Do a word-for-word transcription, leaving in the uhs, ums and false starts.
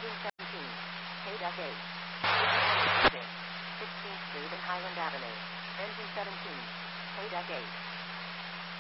Engine seventeen. K-Duck eight. sixteenth Street and Highland Avenue. Engine seventeen. K-Duck eight.